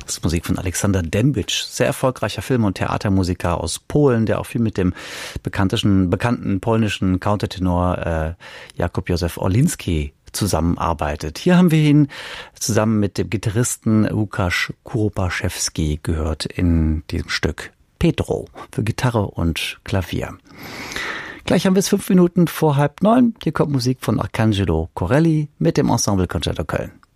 Das ist Musik von Aleksander Dębicz, sehr erfolgreicher Film- und Theatermusiker aus Polen, der auch viel mit dem bekannten polnischen Countertenor Jakub Józef Orliński zusammenarbeitet. Hier haben wir ihn zusammen mit dem Gitarristen Łukasz Kuropaszewski gehört in diesem Stück Pedro für Gitarre und Klavier. Gleich haben wir es 5 Minuten vor 8:30. Hier kommt Musik von Arcangelo Corelli mit dem Ensemble Concerto Köln.